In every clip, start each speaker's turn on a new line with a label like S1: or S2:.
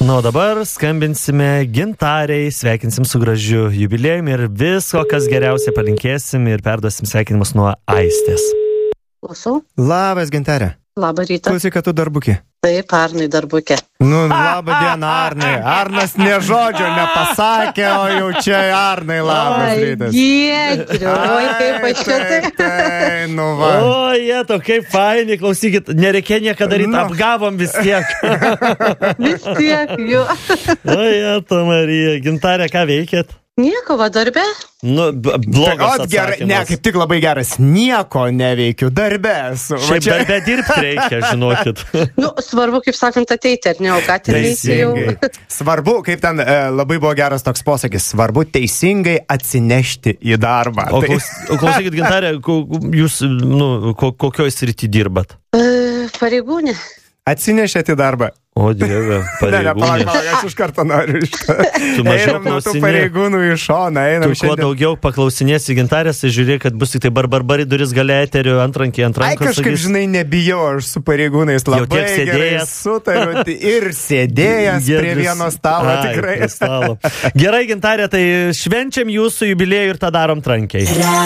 S1: Na, o dabar skambinsime Gintarei, sveikinsim su gražiu jubiliejumi ir visko, kas geriausia palinkėsim ir perduosim sveikinimus nuo Aistės.
S2: Klausau.
S3: Labas, Gintarė.
S2: Labą rytą.
S3: Klausyk, kad tu darbukė.
S2: Taip, Arnai darbukė.
S3: Nu, labą dieną, Arnai. Arnas nė žodžio nepasakė, o jau čia Arnai labas rytas.
S2: Giedriu, oi, kaip aš šitai.
S3: Tai, nu va.
S1: O, jeto, kaip faini, klausykit, nereikia niekada daryti, apgavom vis tiek.
S2: Vis tiek, jo.
S1: O, jeto, Marija, Gintarė, ką veikėt?
S2: Nieko, va darbė.
S1: Nu, blogas atsakymas.
S3: Ne, kaip tik labai geras. Nieko neveikiu, darbė esu.
S1: Šiaip darbė dirbti reikia, žinokit.
S2: Nu, svarbu, kaip sakant, ateiti, ar ne, o ką ten eisi jau.
S3: Svarbu, kaip ten labai buvo geras toks posakis, svarbu teisingai atsinešti į darbą.
S1: O klausykit, Gintarė, jūs, kokioj srity dirbat?
S2: Pareigūnė.
S3: Atsinešėt į darbą.
S1: O, Dieve, pareigūnė.
S3: Ne, aš iš karto noriu iš to.
S1: Tu mažiau
S3: Einam nuo tų pareigūnų į šoną, einam
S1: šiandien. Tu kuo daugiau paklausinėsi Gintarės, tai žiūrėk, kad bus tik tai barbari duris gale eterių antrankiai ant rankos.
S3: Ai, kažkaip, žinai, nebijau, aš su pareigūnais labai gerai sutariu ir sėdėjęs prie vieno stalo, tikrai.
S1: Stalo. Gerai, Gintarė, tai švenčiam jūsų jubiliejų ir tą darom trankiai.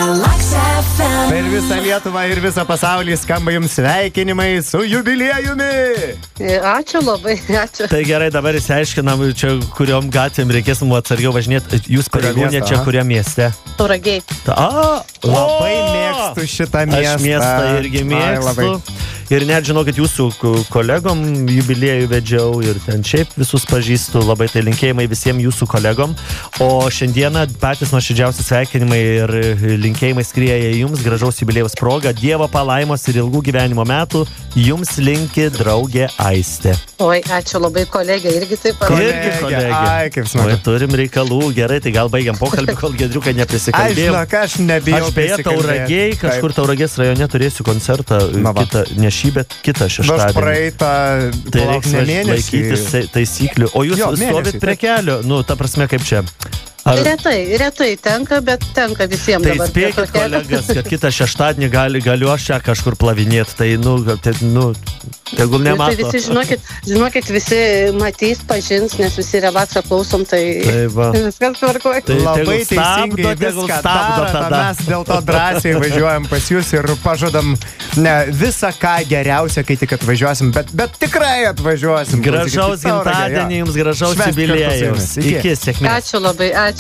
S3: Ir visą Lietuvą ir visą pasaulį skamba jums sveikinimai su jubiliejumi.
S2: Ačiū labai, ačiū.
S1: Tai gerai, dabar įsiaiškinam, čia kuriom gatvėm reikės mums atsargiau važinėti. Jūs pareigūnė čia kuriam mieste?
S2: Tauragiai.
S3: Labai mėgstu šitą miestą.
S1: Aš miestą irgi mėgstu. Ir net žinau, kad jūsų kolegom jubiliejų vedžiau ir ten šiaip visus pažįstu. Labai tai linkėjimai visiems jūsų kolegom. O šiandieną patys nuoširdžiausi sveikinimai ir linkėjimai skrieja jums gražaus jubiliejaus proga. Dievo palaimos ir ilgų gyvenimo metų jums linki draugė Aistė.
S2: Oi, ačiū labai, kolegė, irgi taip pat.
S1: Irgi kolegė.
S3: Ai, kaip smagu.
S1: Turim reikalų, gerai, tai gal baigiam pokalbį, kol Giedriukai neprisikalbėjom.
S3: Aš nebijau.
S1: Aš beje Tauragiai, kažkur Tauragės rajone turėsiu koncertą kitą, ne šį, bet kitą šeštadienį.
S3: Aš praeitą
S1: tai reiks laikytis taisyklių. O jūs stovit prie kelio, ta prasme kaip čia.
S2: Retai tenka, bet tenka visiems
S1: tai
S2: dabar.
S1: Tai spėkit, kolegas, kad kitą šeštadienį galiu aš čia kažkur plavinėti, tai, tegul nemato.
S2: Tai visi, žinokit, visi matys, pažins, nes visi relaksą klausom, tai viskas tvarkoja.
S3: Tai labai teisingai viską daro, mes dėl to drąsiai važiuojam pas jūs ir pažadam visą ką geriausia, kai tik atvažiuosim, bet tikrai atvažiuosim.
S1: Gražaus gimtadienį jums, gražaus jubiliejaus. Iki, sėkmės.
S2: Ačiū labai, ačiū.